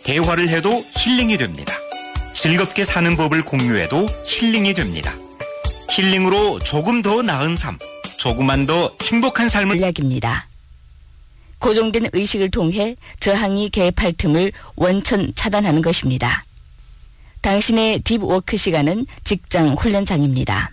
대화를 해도 힐링이 됩니다. 즐겁게 사는 법을 공유해도 힐링이 됩니다. 힐링으로 조금 더 나은 삶, 조금만 더 행복한 삶을 전략입니다. 고정된 의식을 통해 저항이 개입할 틈을 원천 차단하는 것입니다. 당신의 딥워크 시간은 직장 훈련장입니다.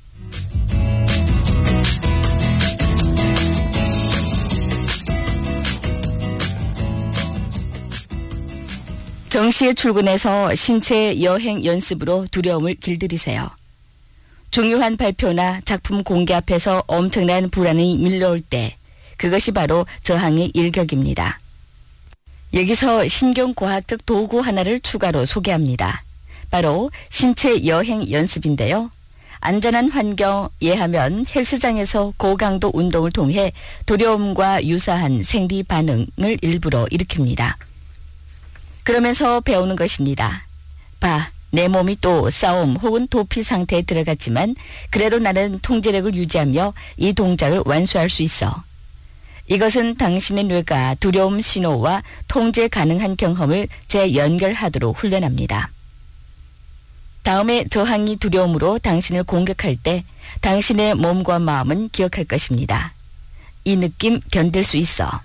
정시에 출근해서 신체 여행 연습으로 두려움을 길들이세요. 중요한 발표나 작품 공개 앞에서 엄청난 불안이 밀려올 때 그것이 바로 저항의 일격입니다. 여기서 신경과학적 도구 하나를 추가로 소개합니다. 바로 신체 여행 연습인데요. 안전한 환경, 예하면 헬스장에서 고강도 운동을 통해 두려움과 유사한 생리 반응을 일부러 일으킵니다. 그러면서 배우는 것입니다. 봐, 내 몸이 또 싸움 혹은 도피 상태에 들어갔지만 그래도 나는 통제력을 유지하며 이 동작을 완수할 수 있어. 이것은 당신의 뇌가 두려움 신호와 통제 가능한 경험을 재연결하도록 훈련합니다. 다음에 저항이 두려움으로 당신을 공격할 때 당신의 몸과 마음은 기억할 것입니다. 이 느낌 견딜 수 있어.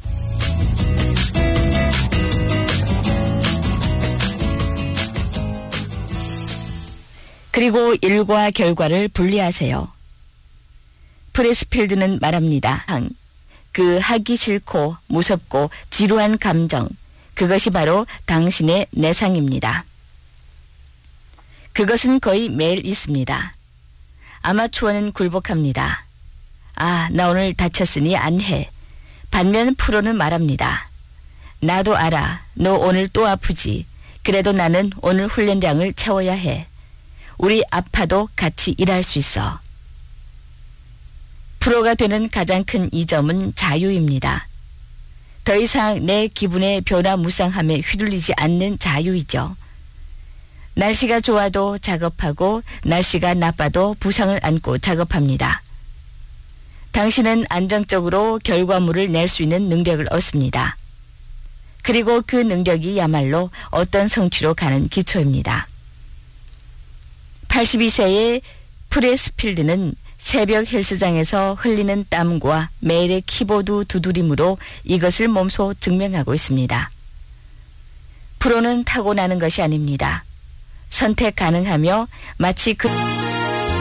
그리고 일과 결과를 분리하세요. 프레스필드는 말합니다. 그 하기 싫고 무섭고 지루한 감정, 그것이 바로 당신의 내상입니다. 그것은 거의 매일 있습니다. 아마추어는 굴복합니다. 아, 나 오늘 다쳤으니 안 해. 반면 프로는 말합니다. 나도 알아. 너 오늘 또 아프지. 그래도 나는 오늘 훈련량을 채워야 해. 우리 아파도 같이 일할 수 있어. 프로가 되는 가장 큰 이점은 자유입니다. 더 이상 내 기분의 변화무쌍함에 휘둘리지 않는 자유이죠. 날씨가 좋아도 작업하고 날씨가 나빠도 부상을 안고 작업합니다. 당신은 안정적으로 결과물을 낼 수 있는 능력을 얻습니다. 그리고 그 능력이야말로 어떤 성취로 가는 기초입니다. 82세의 프레스필드는 새벽 헬스장에서 흘리는 땀과 매일의 키보드 두드림으로 이것을 몸소 증명하고 있습니다. 프로는 타고나는 것이 아닙니다. 선택 가능하며 마치 그